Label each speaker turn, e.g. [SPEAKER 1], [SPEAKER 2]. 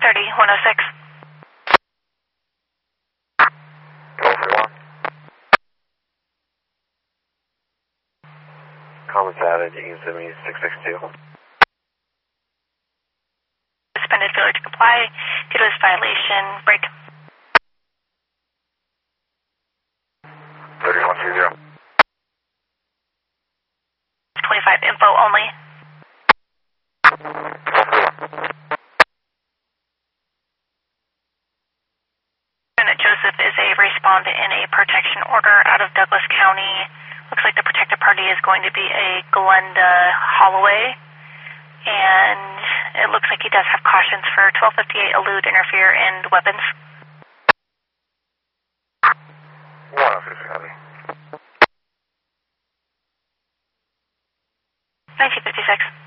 [SPEAKER 1] 630, 106.
[SPEAKER 2] Comments added, you can send me 662.
[SPEAKER 1] Suspended failure to comply due to this violation. Break.
[SPEAKER 2] 3120.
[SPEAKER 1] 25 info only. Lieutenant Joseph is a respondent in a protection order out of Douglas County. Looks like the protected party is going to be a Glenda Holloway. And it looks like he does have cautions for 1258 elude, interfere, and weapons.
[SPEAKER 2] 106, copy.
[SPEAKER 1] 1956.